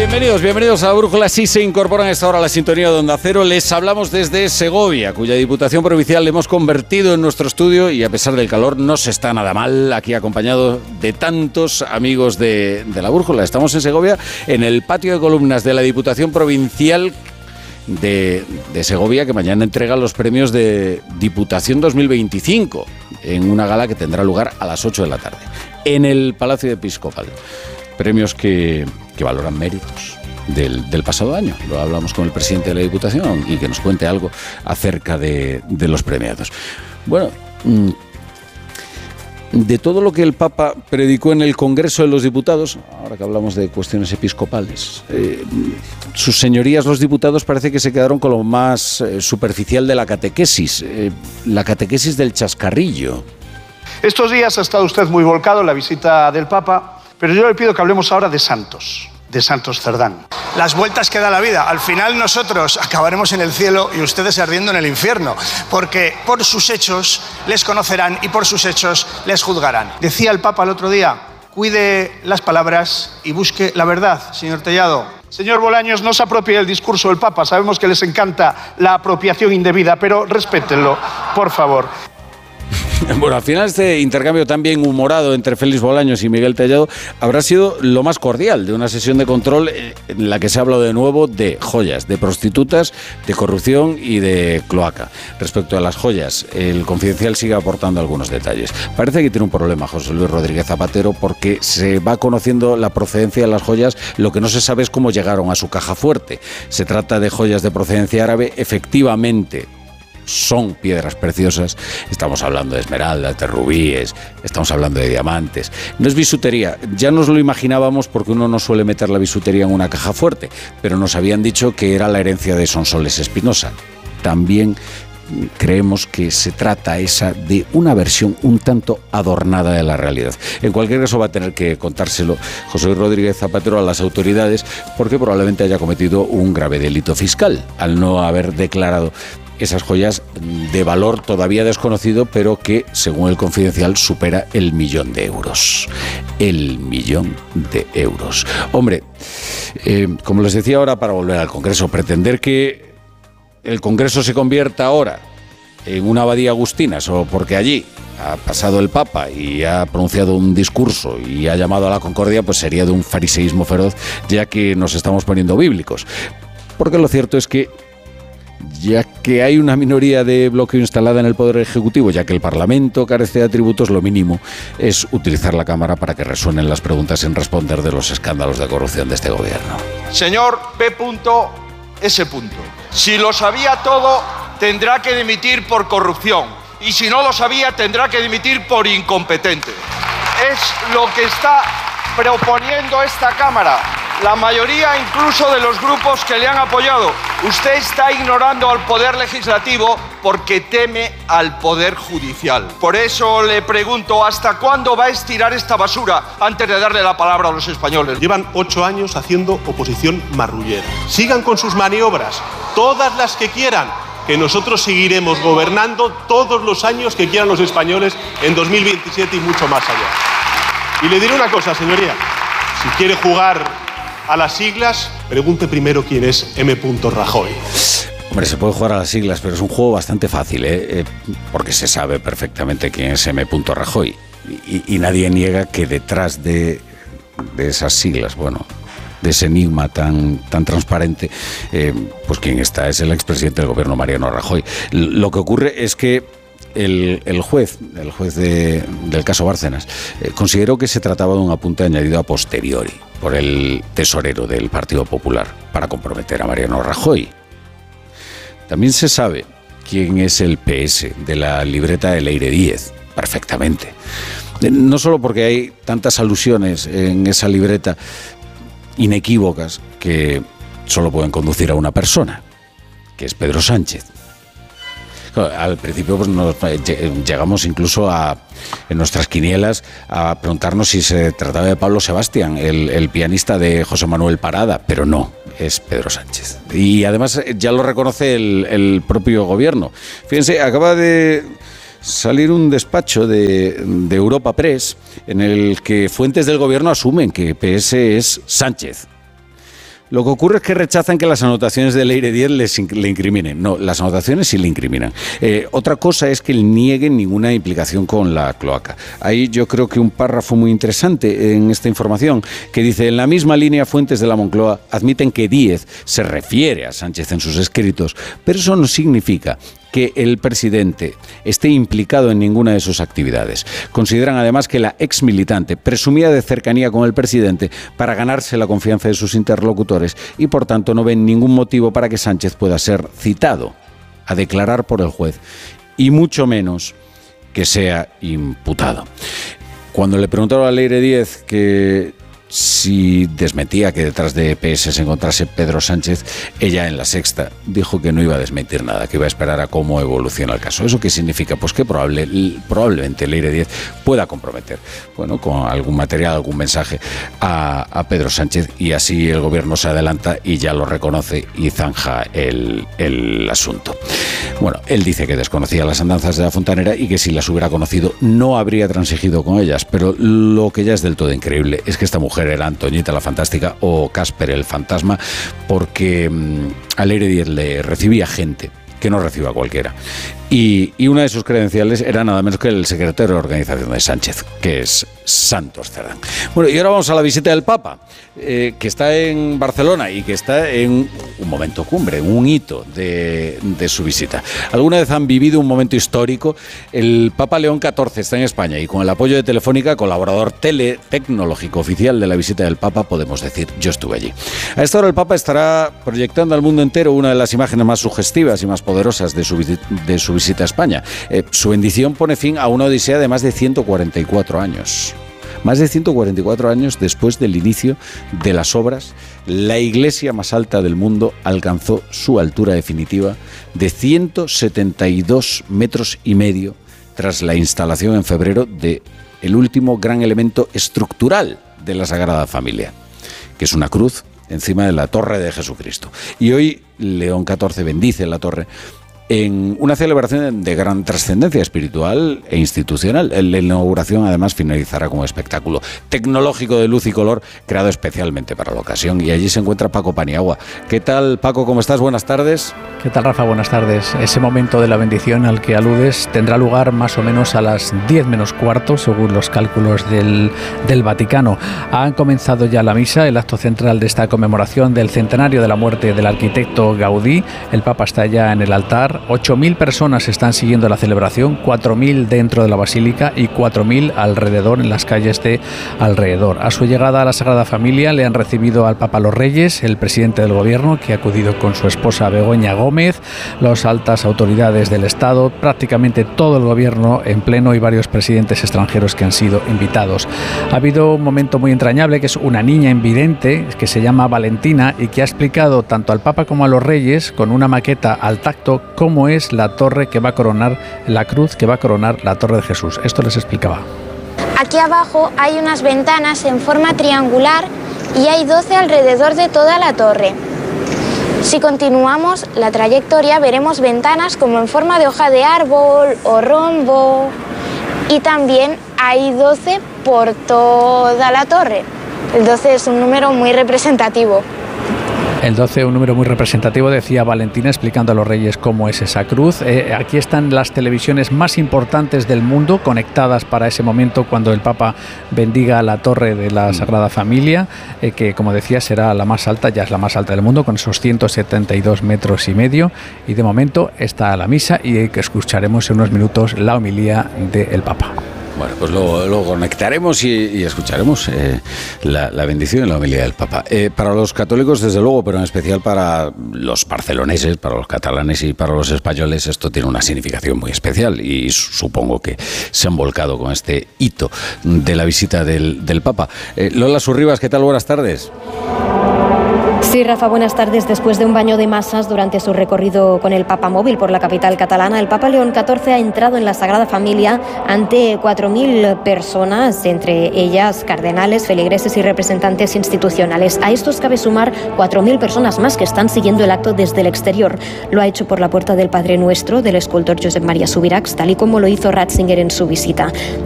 Bienvenidos a la Brújula. Sí se incorporan a esta hora a la sintonía de Onda Cero. Les hablamos desde Segovia, cuya Diputación Provincial le hemos convertido en nuestro estudio y a pesar del calor no se está nada mal, aquí acompañado de tantos amigos de la Brújula. Estamos en Segovia, en el patio de columnas de la Diputación Provincial de Segovia, que mañana entrega los premios de Diputación 2025 en una gala que tendrá lugar a las 8 de la tarde en el Palacio Episcopal. Premios que valoran méritos del pasado año. Lo hablamos con el presidente de la Diputación y que nos cuente algo acerca de los premiados. Bueno, de todo lo que el Papa predicó en el Congreso de los Diputados, ahora que hablamos de cuestiones episcopales, sus señorías los diputados parece que se quedaron con lo más superficial de la catequesis del chascarrillo. Estos días ha estado usted muy volcado en la visita del Papa, pero yo le pido que hablemos ahora de Santos Cerdán. Las vueltas que da la vida. Al final nosotros acabaremos en el cielo y ustedes ardiendo en el infierno, porque por sus hechos les conocerán y por sus hechos les juzgarán. Decía el Papa el otro día, cuide las palabras y busque la verdad, señor Tellado. Señor Bolaños, no se apropie del discurso del Papa. Sabemos que les encanta la apropiación indebida, pero respétenlo, por favor. Bueno, al final este intercambio tan bien humorado entre Félix Bolaños y Miguel Tellado habrá sido lo más cordial de una sesión de control en la que se ha hablado de nuevo de joyas, de prostitutas, de corrupción y de cloaca. Respecto a las joyas, el Confidencial sigue aportando algunos detalles. Parece que tiene un problema José Luis Rodríguez Zapatero porque se va conociendo la procedencia de las joyas, lo que no se sabe es cómo llegaron a su caja fuerte. Se trata de joyas de procedencia árabe, efectivamente. Son piedras preciosas, estamos hablando de esmeraldas, de rubíes, estamos hablando de diamantes. No es bisutería, ya nos lo imaginábamos porque uno no suele meter la bisutería en una caja fuerte, pero nos habían dicho que era la herencia de Sonsoles Espinosa. También creemos que se trata esa de una versión un tanto adornada de la realidad. En cualquier caso va a tener que contárselo José Luis Rodríguez Zapatero a las autoridades porque probablemente haya cometido un grave delito fiscal al no haber declarado esas joyas de valor todavía desconocido, pero que, según el Confidencial, supera el 1.000.000 de euros. El 1.000.000 de euros. Hombre, como les decía ahora, para volver al Congreso, pretender que el Congreso se convierta ahora en una abadía agustina, solo porque allí ha pasado el Papa y ha pronunciado un discurso y ha llamado a la concordia, pues sería de un fariseísmo feroz, ya que nos estamos poniendo bíblicos. Porque lo cierto es que ya que hay una minoría de bloqueo instalada en el Poder Ejecutivo, ya que el Parlamento carece de atributos, lo mínimo es utilizar la Cámara para que resuenen las preguntas sin responder de los escándalos de corrupción de este gobierno. Señor P.S. Si lo sabía todo, tendrá que dimitir por corrupción. Y si no lo sabía, tendrá que dimitir por incompetente. Es lo que está proponiendo esta Cámara. La mayoría incluso de los grupos que le han apoyado. Usted está ignorando al Poder Legislativo porque teme al Poder Judicial. Por eso le pregunto, ¿hasta cuándo va a estirar esta basura antes de darle la palabra a los españoles? Llevan 8 años haciendo oposición marrullera. Sigan con sus maniobras, todas las que quieran, que nosotros seguiremos gobernando todos los años que quieran los españoles en 2027 y mucho más allá. Y le diré una cosa, señoría, si quiere jugar a las siglas, pregunte primero quién es M. Rajoy. Hombre, se puede jugar a las siglas, pero es un juego bastante fácil, porque se sabe perfectamente quién es M. Rajoy. Y nadie niega que detrás de esas siglas, bueno, de ese enigma tan transparente, pues quien está es el expresidente del gobierno, Mariano Rajoy. Lo que ocurre es que el juez del caso Bárcenas consideró que se trataba de un apunte añadido a posteriori por el tesorero del Partido Popular para comprometer a Mariano Rajoy. También se sabe quién es el PS de la libreta de Leire Díez, perfectamente. No solo porque hay tantas alusiones en esa libreta inequívocas que solo pueden conducir a una persona, que es Pedro Sánchez. Al principio pues llegamos incluso en nuestras quinielas a preguntarnos si se trataba de Pablo Sebastián, el pianista de José Manuel Parada, pero no, es Pedro Sánchez. Y además ya lo reconoce el propio gobierno. Fíjense, acaba de salir un despacho de Europa Press en el que fuentes del gobierno asumen que PS es Sánchez. Lo que ocurre es que rechazan que las anotaciones de Leire Díez le incriminen. No, las anotaciones sí le incriminan. Otra cosa es que nieguen ninguna implicación con la cloaca. Hay yo creo que un párrafo muy interesante en esta información que dice: en la misma línea, fuentes de la Moncloa admiten que Díez se refiere a Sánchez en sus escritos, pero eso no significa que el presidente esté implicado en ninguna de sus actividades. Consideran además que la ex militante presumía de cercanía con el presidente para ganarse la confianza de sus interlocutores y por tanto no ven ningún motivo para que Sánchez pueda ser citado a declarar por el juez y mucho menos que sea imputado. Cuando le preguntaron a Leire Díez que si desmentía que detrás de EPS se encontrase Pedro Sánchez, ella en La Sexta dijo que no iba a desmentir nada, que iba a esperar a cómo evoluciona el caso. ¿Eso qué significa? Pues que probablemente Leire Díez pueda comprometer, bueno, con algún material, algún mensaje a Pedro Sánchez, y así el gobierno se adelanta y ya lo reconoce y zanja el asunto. Bueno, él dice que desconocía las andanzas de la fontanera y que si las hubiera conocido no habría transigido con ellas, pero lo que ya es del todo increíble es que esta mujer era Antoñita la Fantástica o Casper el Fantasma, porque a Leire Díez le recibía gente que no reciba cualquiera. Y una de sus credenciales era nada menos que el secretario de organización de Sánchez, que es Santos Cerdán. Bueno, y ahora vamos a la visita del Papa, que está en Barcelona y que está en un momento cumbre, un hito de su visita. ¿Alguna vez han vivido un momento histórico? El Papa León XIV está en España y con el apoyo de Telefónica, colaborador tecnológico oficial de la visita del Papa, podemos decir, yo estuve allí. A esta hora el Papa estará proyectando al mundo entero una de las imágenes más sugestivas y más poderosas de su visita a España. Su bendición pone fin a una odisea de más de 144 años. Más de 144 años después del inicio de las obras, la iglesia más alta del mundo alcanzó su altura definitiva de 172 metros y medio tras la instalación en febrero de el último gran elemento estructural de la Sagrada Familia, que es una cruz encima de la Torre de Jesucristo. Y hoy León XIV bendice la torre en una celebración de gran trascendencia espiritual e institucional. La inauguración además finalizará con un espectáculo tecnológico de luz y color creado especialmente para la ocasión, y allí se encuentra Paco Paniagua. ¿Qué tal, Paco? ¿Cómo estás? Buenas tardes. ¿Qué tal, Rafa? Buenas tardes. Ese momento de la bendición al que aludes tendrá lugar más o menos a las 10 menos cuarto, según los cálculos del Vaticano. Han comenzado ya la misa, el acto central de esta conmemoración del centenario de la muerte del arquitecto Gaudí. El Papa está ya en el altar. 8.000 personas están siguiendo la celebración, 4.000 dentro de la basílica y 4.000 alrededor, en las calles de alrededor. A su llegada a la Sagrada Familia le han recibido al Papa los Reyes, el presidente del gobierno, que ha acudido con su esposa Begoña Gómez, las altas autoridades del Estado, prácticamente todo el gobierno en pleno y varios presidentes extranjeros que han sido invitados. Ha habido un momento muy entrañable, que es una niña invidente que se llama Valentina y que ha explicado tanto al Papa como a los Reyes, con una maqueta al tacto, cómo es la torre que va a coronar, la cruz que va a coronar la Torre de Jesús. Esto les explicaba. Aquí abajo hay unas ventanas en forma triangular y hay 12 alrededor de toda la torre. Si continuamos la trayectoria veremos ventanas como en forma de hoja de árbol o rombo, y también hay 12 por toda la torre. El 12 es un número muy representativo. El 12, un número muy representativo, decía Valentina, explicando a los Reyes cómo es esa cruz. Aquí están las televisiones más importantes del mundo conectadas para ese momento cuando el Papa bendiga la torre de la Sagrada Familia, que, como decía, será la más alta, ya es la más alta del mundo, con esos 172 metros y medio. Y de momento está la misa y que escucharemos en unos minutos la homilía del Papa. Bueno, pues luego conectaremos y escucharemos la bendición y la homilía del Papa. Para los católicos, desde luego, pero en especial para los barceloneses, para los catalanes y para los españoles, esto tiene una significación muy especial y supongo que se han volcado con este hito de la visita del Papa. Lola Surribas, ¿qué tal? Buenas tardes. Sí, Rafa, buenas tardes. Después de un baño de masas durante su recorrido con el Papa móvil por la capital catalana, el Papa León XIV ha entrado en la Sagrada Familia ante 4.000 personas, entre ellas cardenales, feligreses y representantes institucionales. A estos cabe sumar 4.000 personas más que están siguiendo el acto desde el exterior. Lo ha hecho por la puerta del Padre Nuestro del escultor Josep Maria Subirachs, tal y como lo hizo Ratzinger en su visita.